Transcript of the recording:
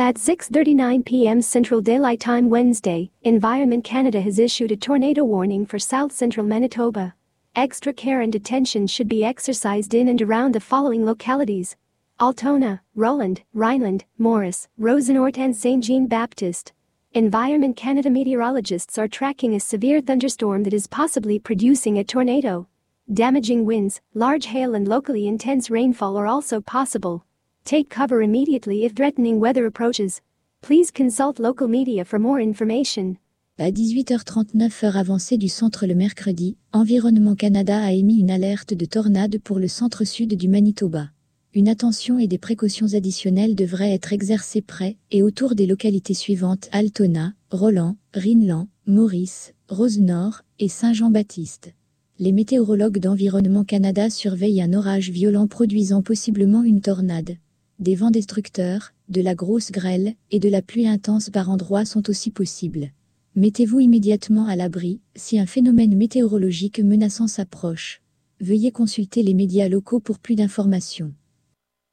At 6:39 p.m. Central Daylight Time Wednesday, Environment Canada has issued a tornado warning for south-central Manitoba. Extra care and attention should be exercised in and around the following localities: Altona, Roland, Rhineland, Morris, Rosenort and St. Jean-Baptiste. Environment Canada meteorologists are tracking a severe thunderstorm that is possibly producing a tornado. Damaging winds, large hail and locally intense rainfall are also possible. Take cover immediately if threatening weather approaches. Please consult local media for more information. À 18h39 heure avancée du centre le mercredi, Environnement Canada a émis une alerte de tornade pour le centre-sud du Manitoba. Une attention et des précautions additionnelles devraient être exercées près et autour des localités suivantes: Altona, Roland, Rhineland, Maurice, Rosenort et Saint-Jean-Baptiste. Les météorologues d'Environnement Canada surveillent un orage violent produisant possiblement une tornade. Des vents destructeurs, de la grosse grêle et de la pluie intense par endroits sont aussi possibles. Mettez-vous immédiatement à l'abri si un phénomène météorologique menaçant s'approche. Veuillez consulter les médias locaux pour plus d'informations.